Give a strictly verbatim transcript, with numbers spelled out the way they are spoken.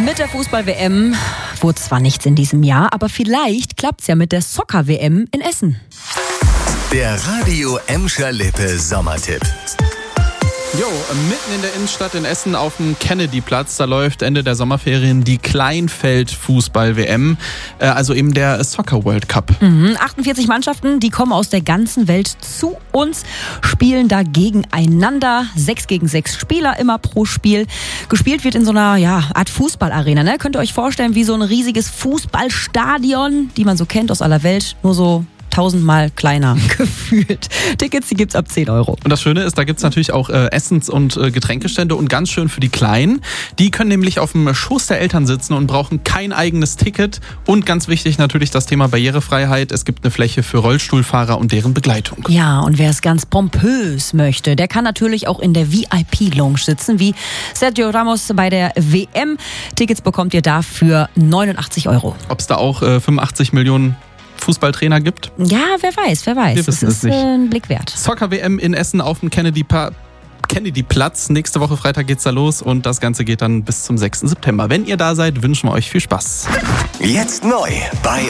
Mit der Fußball-W M wurde zwar nichts in diesem Jahr, aber vielleicht klappt's ja mit der Soccer-W M in Essen. Der Radio Emscher Lippe Sommertipp. Jo, mitten in der Innenstadt in Essen auf dem Kennedy-Platz, da läuft Ende der Sommerferien die Kleinfeld-Fußball-W M, äh, also eben der Soccer World Cup. Mhm, achtundvierzig Mannschaften, die kommen aus der ganzen Welt zu uns, spielen da gegeneinander. Sechs gegen sechs Spieler immer pro Spiel. Gespielt wird in so einer ja, Art Fußballarena. Ne? Könnt ihr euch vorstellen, wie so ein riesiges Fußballstadion, die man so kennt aus aller Welt, nur so tausendmal kleiner gefühlt. Tickets, die gibt's ab zehn Euro. Und das Schöne ist, da gibt's natürlich auch äh, Essens- und äh, Getränkestände und ganz schön für die Kleinen. Die können nämlich auf dem Schoß der Eltern sitzen und brauchen kein eigenes Ticket. Und ganz wichtig natürlich das Thema Barrierefreiheit. Es gibt eine Fläche für Rollstuhlfahrer und deren Begleitung. Ja, und wer es ganz pompös möchte, der kann natürlich auch in der V I P-Lounge sitzen, wie Sergio Ramos bei der W M. Tickets bekommt ihr da für neunundachtzig Euro. Ob es da auch äh, fünfundachtzig Millionen Fußballtrainer gibt? Ja, wer weiß, wer weiß. Wir wissen es es ist nicht. Äh, ein Blick wert. Soccer-W M in Essen auf dem Kennedy-Pa- Kennedy-Platz. Nächste Woche Freitag geht's da los und das Ganze geht dann bis zum sechsten September. Wenn ihr da seid, wünschen wir euch viel Spaß. Jetzt neu bei